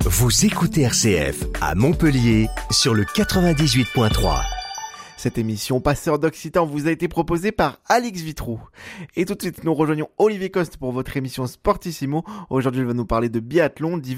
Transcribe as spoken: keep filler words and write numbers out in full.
Vous écoutez R C F à Montpellier sur le quatre-vingt-dix-huit virgule trois. Cette émission Passeur d'Occitan vous a été proposée par Alix Vitrou. Et tout de suite, nous rejoignons Olivier Coste pour votre émission Sportissimo. Aujourd'hui, il va nous parler de biathlon,